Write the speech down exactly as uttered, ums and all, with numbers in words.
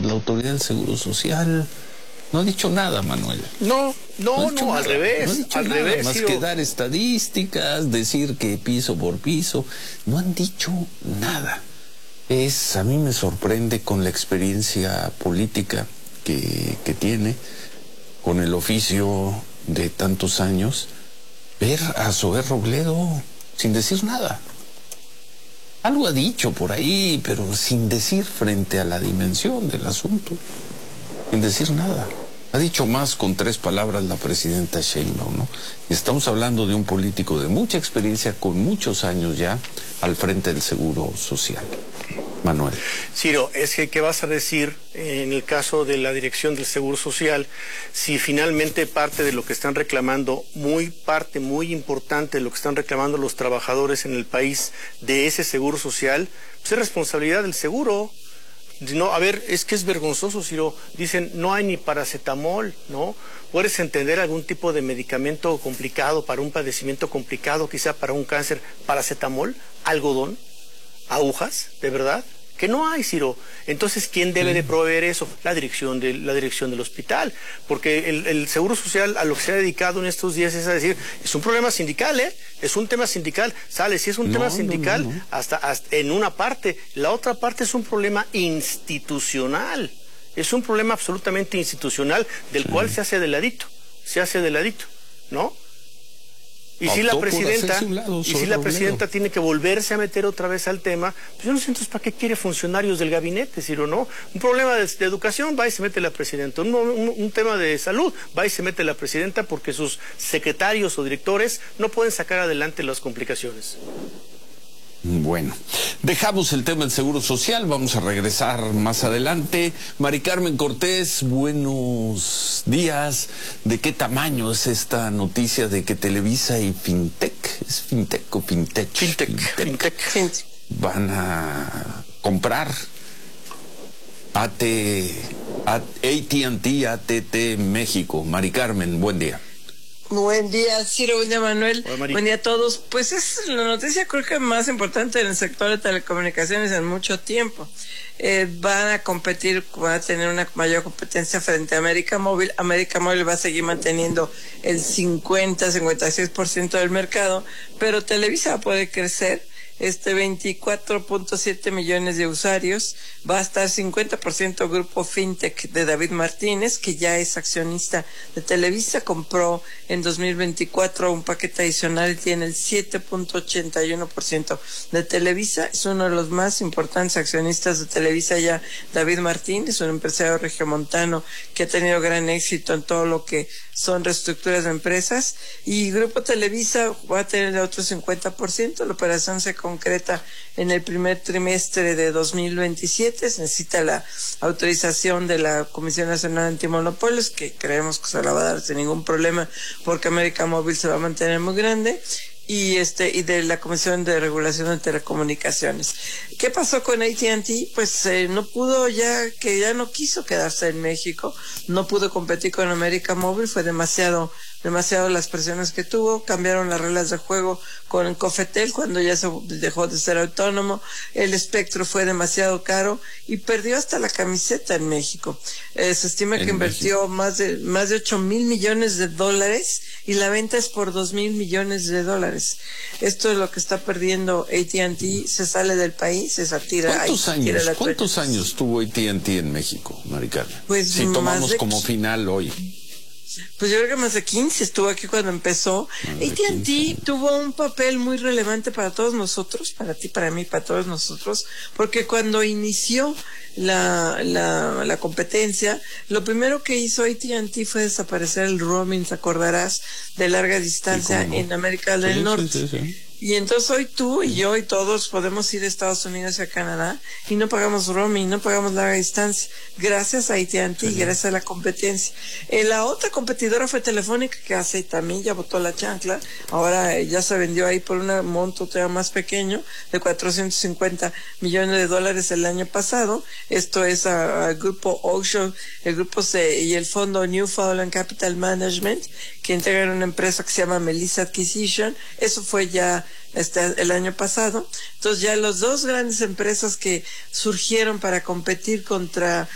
la Autoridad del Seguro Social no ha dicho nada, Manuel. No, no, no, no al revés, no ha dicho al nada, revés. Más Ciro. que dar estadísticas, decir que piso por piso, no han dicho nada. Es, a mí me sorprende con la experiencia política que, que tiene, con el oficio de tantos años, ver a Zoé Robledo sin decir nada. Algo ha dicho por ahí, pero sin decir frente a la dimensión del asunto, sin decir nada. Ha dicho más con tres palabras la presidenta Sheinbaum, ¿no? Y estamos hablando de un político de mucha experiencia, con muchos años ya, al frente del Seguro Social. Manuel. Ciro, es que, ¿qué vas a decir en el caso de la Dirección del Seguro Social si finalmente parte de lo que están reclamando, muy parte muy importante de lo que están reclamando los trabajadores en el país de ese Seguro Social, pues es responsabilidad del seguro? No, a ver, es que es vergonzoso, Ciro. Dicen, no hay ni paracetamol, ¿no? Puedes entender algún tipo de medicamento complicado para un padecimiento complicado, quizá para un cáncer, paracetamol, algodón, agujas, ¿de verdad? Que no hay, Ciro. Entonces, ¿quién debe de proveer eso? La dirección de, la dirección del hospital. Porque el, el Seguro Social a lo que se ha dedicado en estos días es a decir, es un problema sindical, ¿eh? Es un tema sindical. Sale, si es un no, tema sindical, no, no, no. Hasta, hasta en una parte. La otra parte es un problema institucional. Es un problema absolutamente institucional del sí. cual se hace de ladito. Se hace de ladito, ¿no? Y si la presidenta, lado, y si la presidenta tiene que volverse a meter otra vez al tema, pues yo no sé entonces para qué quiere funcionarios del gabinete, Ciro, ¿no? Un problema de, de educación, va y se mete la presidenta. Un, un, un tema de salud, va y se mete la presidenta porque sus secretarios o directores no pueden sacar adelante las complicaciones. Bueno, dejamos el tema del Seguro Social, vamos a regresar más adelante. Mari Carmen Cortés, buenos días. ¿De qué tamaño es esta noticia de que Televisa y Fintech, es Fintech o Fintech? Fintech, Fintech, Fintech. Van a comprar A T, A T and T, A T T México? Mari Carmen, buen día. Buen día, Ciro, buen día, Manuel. Hola, buen día a todos. Pues es la noticia creo que más importante en el sector de telecomunicaciones en mucho tiempo. Eh, van a competir, van a tener una mayor competencia frente a América Móvil. América Móvil va a seguir manteniendo el cincuenta, cincuenta y seis por ciento del mercado, pero Televisa puede crecer. Este veinticuatro punto siete millones de usuarios, va a estar cincuenta por ciento Grupo Fintech de David Martínez, que ya es accionista de Televisa, compró en dos mil veinticuatro un paquete adicional y tiene el siete punto ochenta y uno por ciento de Televisa. Es uno de los más importantes accionistas de Televisa ya, David Martínez, un empresario regiomontano que ha tenido gran éxito en todo lo que son reestructuras de empresas, y Grupo Televisa va a tener el otro cincuenta por ciento. La operación se concreta en el primer trimestre de dos mil veintisiete, se necesita la autorización de la Comisión Nacional Antimonopolios, que creemos que se la va a dar sin ningún problema, porque América Móvil se va a mantener muy grande, y este y de la Comisión de Regulación de Telecomunicaciones. ¿Qué pasó con A T and T? Pues eh, no pudo ya, que ya no quiso quedarse en México, no pudo competir con América Móvil, fue demasiado demasiado las presiones que tuvo, cambiaron las reglas de juego con Cofetel cuando ya se dejó de ser autónomo, el espectro fue demasiado caro y perdió hasta la camiseta en México. Eh, se estima que invirtió más de más de ocho mil millones de dólares y la venta es por dos mil millones de dólares. Esto es lo que está perdiendo A T and T, se sale del país, se satira. ¿Cuántos años, tira ¿cuántos años tuvo A T and T en México, Mari Carmen? Pues si tomamos de... como final hoy. Pues yo creo que más de quince, estuvo aquí cuando empezó. A T and T tuvo un papel muy relevante para todos nosotros, para ti, para mí, para todos nosotros, porque cuando inició la, la, la competencia, lo primero que hizo A T and T fue desaparecer el roaming, te acordarás, de larga distancia no? en América del sí, Norte. Sí, sí, sí. Y entonces hoy tú y yo y todos podemos ir a Estados Unidos y a Canadá y no pagamos roaming, no pagamos larga distancia, gracias a A T and T, sí, gracias a la competencia. Eh, la otra competidora fue Telefónica, que hace también ya botó la chancla, ahora eh, ya se vendió ahí por un monto todavía más pequeño, de cuatrocientos cincuenta millones de dólares el año pasado. Esto es al grupo Ocean, el grupo C y el fondo Newfoundland Capital Management, que integran una empresa que se llama Melissa Acquisition. Eso fue ya este el año pasado. Entonces ya las dos grandes empresas que surgieron para competir contra